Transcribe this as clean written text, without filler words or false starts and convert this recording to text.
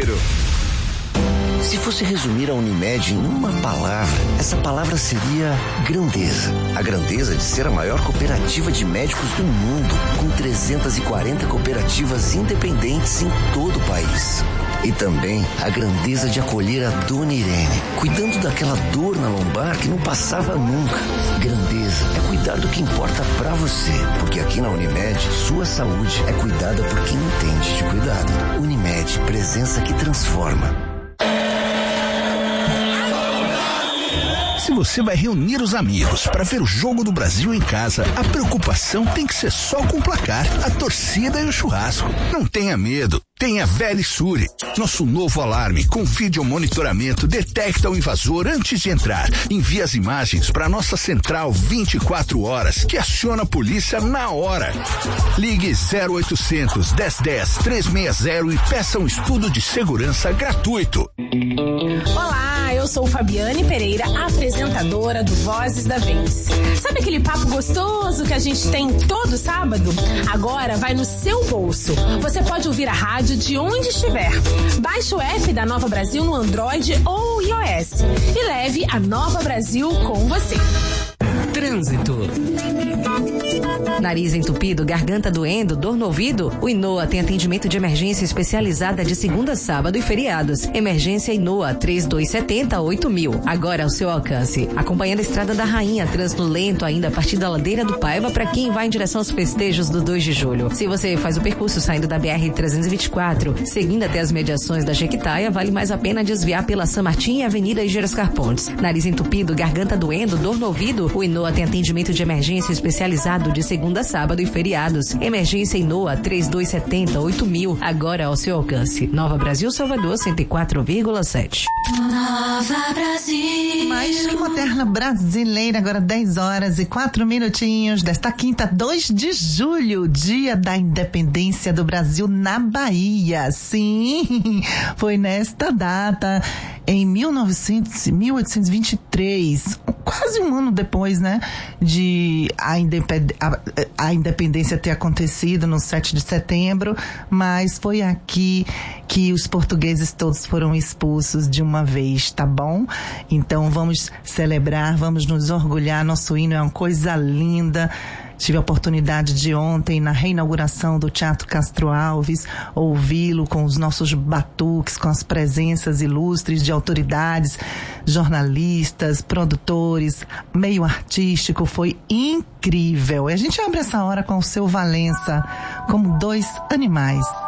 Janeiro. Se fosse resumir a Unimed em uma palavra, essa palavra seria grandeza. A grandeza de ser a maior cooperativa de médicos do mundo, com 340 cooperativas independentes em todo o país. E também a grandeza de acolher a Dona Irene, cuidando daquela dor na lombar que não passava nunca. Grandeza é cuidar do que importa pra você, porque aqui na Unimed, sua saúde é cuidada por quem entende de cuidado. Unimed, presença que transforma. Se você vai reunir os amigos para ver o jogo do Brasil em casa, a preocupação tem que ser só com o placar, a torcida e o churrasco. Não tenha medo, tenha Verisure. Nosso novo alarme com vídeo monitoramento detecta o invasor antes de entrar. Envia as imagens para nossa central 24 horas, que aciona a polícia na hora. Ligue 0800 1010 360 e peça um estudo de segurança gratuito. Olá, eu sou Fabiane Pereira, apresentadora do Vozes da Vez. Sabe aquele papo gostoso que a gente tem todo sábado? Agora vai no seu bolso. Você pode ouvir a rádio de onde estiver. Baixe o app da Nova Brasil no Android ou iOS e leve a Nova Brasil com você. Trânsito. Nariz entupido, garganta doendo, dor no ouvido? O Inoa tem atendimento de emergência especializada de segunda a sábado e feriados. Emergência Inoa 3270-8000. Agora ao seu alcance. Acompanhando a Estrada da Rainha, trânsito lento ainda a partir da Ladeira do Paiva para quem vai em direção aos festejos do 2 de julho. Se você faz o percurso saindo da BR-324, seguindo até as mediações da Jequitaia, vale mais a pena desviar pela San Martín e Avenida Igerascar Pontes. Nariz entupido, garganta doendo, dor no ouvido? O Inoa tem atendimento de emergência especializado de segunda a sábado e feriados. Emergência Inoa 3270-8000. Agora ao seu alcance. Nova Brasil, Salvador 104,7. Nova Brasil. Mais que moderna brasileira, agora 10 horas e 4 minutinhos desta quinta, 2 de julho, dia da independência do Brasil na Bahia. Sim, foi nesta data, em 1823, quase um ano depois, né, de a independência ter acontecido no 7 de setembro, mas foi aqui que os portugueses todos foram expulsos de uma vez, tá bom? Então vamos celebrar, vamos nos orgulhar, nosso hino é uma coisa linda. Tive a oportunidade de ontem, na reinauguração do Teatro Castro Alves, ouvi-lo com os nossos batuques, com as presenças ilustres de autoridades, jornalistas, produtores, meio artístico, foi incrível. E a gente abre essa hora com o seu Valença, como dois animais.